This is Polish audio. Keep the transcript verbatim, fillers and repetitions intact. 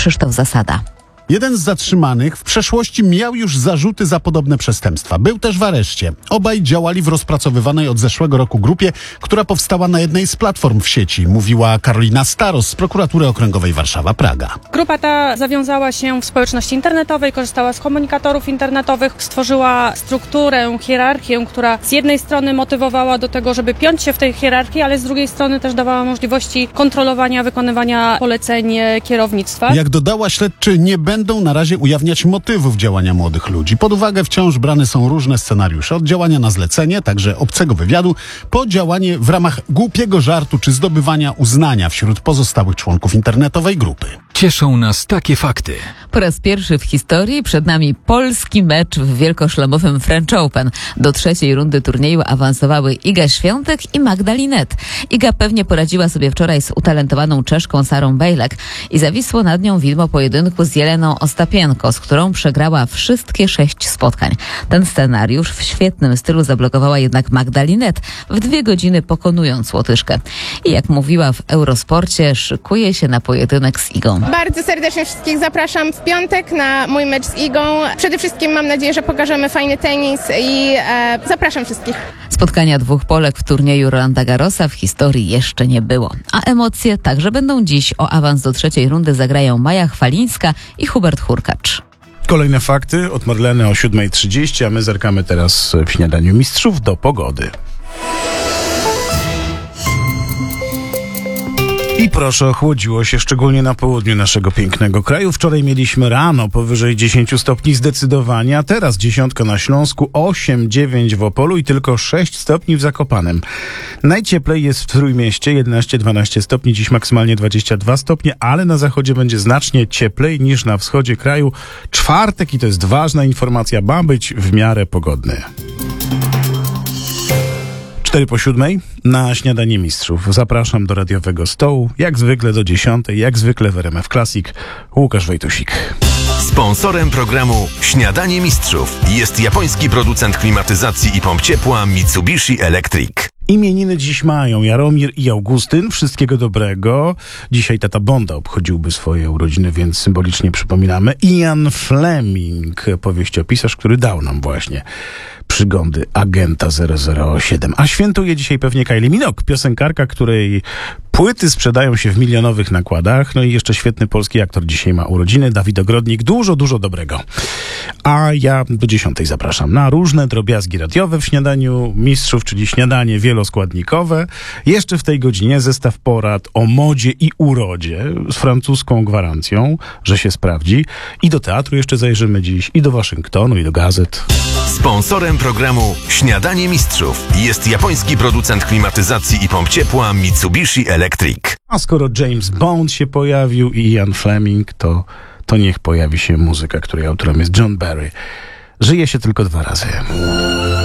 Krzysztof Zasada. Jeden z zatrzymanych w przeszłości miał już zarzuty za podobne przestępstwa. Był też w areszcie. Obaj działali w rozpracowywanej od zeszłego roku grupie, która powstała na jednej z platform w sieci, mówiła Karolina Staros z Prokuratury Okręgowej Warszawa-Praga. Grupa ta zawiązała się w społeczności internetowej, korzystała z komunikatorów internetowych, stworzyła strukturę, hierarchię, która z jednej strony motywowała do tego, żeby piąć się w tej hierarchii, ale z drugiej strony też dawała możliwości kontrolowania, wykonywania poleceń kierownictwa. Jak dodała, śledczy nie będą Będą na razie ujawniać motywów działania młodych ludzi. Pod uwagę wciąż brane są różne scenariusze. Od działania na zlecenie, także obcego wywiadu, po działanie w ramach głupiego żartu czy zdobywania uznania wśród pozostałych członków internetowej grupy. Cieszą nas takie fakty. Po raz pierwszy w historii przed nami polski mecz w wielkoszlemowym French Open. Do trzeciej rundy turnieju awansowały Iga Świątek i Magda Linette. Iga pewnie poradziła sobie wczoraj z utalentowaną Czeszką Sarą Bejlek i zawisło nad nią widmo pojedynku z Jeleną Ostapienko, z którą przegrała wszystkie sześć spotkań. Ten scenariusz w świetnym stylu zablokowała jednak Magda Linette, w dwie godziny pokonując Łotyszkę. I jak mówiła w Eurosporcie, szykuje się na pojedynek z Igą. Bardzo serdecznie wszystkich zapraszam w piątek na mój mecz z Igą. Przede wszystkim mam nadzieję, że pokażemy fajny tenis i e, zapraszam wszystkich. Spotkania dwóch Polek w turnieju Rolanda Garrosa w historii jeszcze nie było. A emocje także będą dziś. O awans do trzeciej rundy zagrają Maja Chwalińska i Hubert Hurkacz. Kolejne fakty od Marleny o siódma trzydzieści, a my zerkamy teraz w Śniadaniu Mistrzów do pogody. I proszę, ochłodziło się szczególnie na południu naszego pięknego kraju. Wczoraj mieliśmy rano powyżej dziesięć stopni zdecydowanie, a teraz dziesiątka na Śląsku, osiem dziewięć w Opolu i tylko sześć stopni w Zakopanem. Najcieplej jest w Trójmieście, jedenaście dwanaście stopni, dziś maksymalnie dwadzieścia dwa stopnie, ale na zachodzie będzie znacznie cieplej niż na wschodzie kraju. Czwartek, i to jest ważna informacja, ma być w miarę pogodny. Cztery po siódmej na Śniadanie Mistrzów. Zapraszam do radiowego stołu, jak zwykle do dziesiątej, jak zwykle w R M F Classic. Łukasz Wojtusik. Sponsorem programu Śniadanie Mistrzów jest japoński producent klimatyzacji i pomp ciepła Mitsubishi Electric. Imieniny dziś mają Jaromir i Augustyn. Wszystkiego dobrego. Dzisiaj tata Bonda obchodziłby swoje urodziny, więc symbolicznie przypominamy. Ian Fleming, powieściopisarz, który dał nam właśnie przygody agenta zero zero siedem. A świętuje dzisiaj pewnie Kylie Minogue, piosenkarka, której płyty sprzedają się w milionowych nakładach. No i jeszcze świetny polski aktor dzisiaj ma urodziny, Dawid Ogrodnik. Dużo, dużo dobrego. A ja do dziesiątej zapraszam na różne drobiazgi radiowe w Śniadaniu Mistrzów, czyli śniadanie wieloskładnikowe. Jeszcze w tej godzinie zestaw porad o modzie i urodzie z francuską gwarancją, że się sprawdzi. I do teatru jeszcze zajrzymy dziś, i do Waszyngtonu, i do gazet. Sponsorem programu Śniadanie Mistrzów jest japoński producent klimatyzacji i pomp ciepła Mitsubishi Electric. A skoro James Bond się pojawił i Ian Fleming, to, to niech pojawi się muzyka, której autorem jest John Barry. Żyje się tylko dwa razy.